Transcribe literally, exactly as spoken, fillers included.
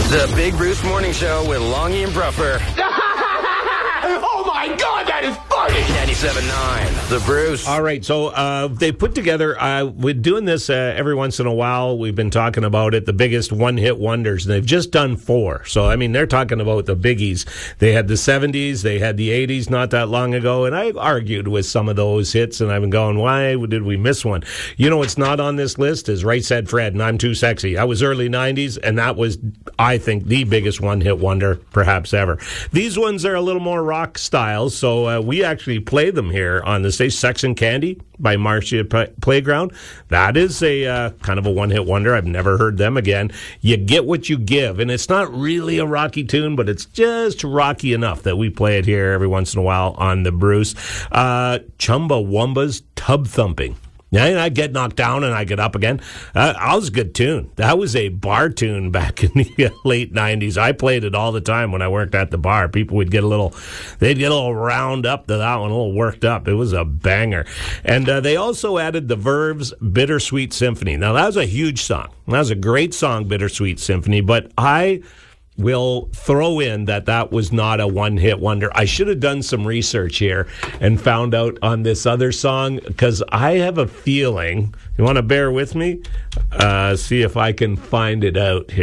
The Big Bruce Morning Show with Longy and Bruffer. Oh my God, that is funny! ninety-seven point nine, The Bruce. All right, so uh, they put together, uh, we're doing this uh, every once in a while. We've been talking about it, the biggest one-hit wonders, and they've just done four. So, I mean, they're talking about the biggies. They had the seventies, they had the eighties not that long ago, and I argued with some of those hits, and I've been going, why did we miss one? You know what's not on this list is Right Said Fred, and I'm Too Sexy. That was early nineties, and that was, I think, the biggest one-hit wonder perhaps ever. These ones are a little more rock style, so uh, we actually play them here on the stage. Sex and Candy by Marcia P- Playground. That is a uh, kind of a one-hit wonder. I've never heard them again. You Get What You Give, and it's not really a rocky tune, but it's just rocky enough that we play it here every once in a while on the Bruce. Uh, Chumbawamba's Tub Thumping. Yeah, and I get knocked down and I get up again. Uh, that was a good tune. That was a bar tune back in the late nineties. I played it all the time when I worked at the bar. People would get a little, they'd get a little round up to that one, a little worked up. It was a banger. And uh, they also added the Verve's Bittersweet Symphony. Now, that was a huge song. That was a great song, Bittersweet Symphony, but I will throw in that that was not a one-hit wonder. I should have done some research here and found out on this other song, because I have a feeling, you want to bear with me? Uh, see if I can find it out here.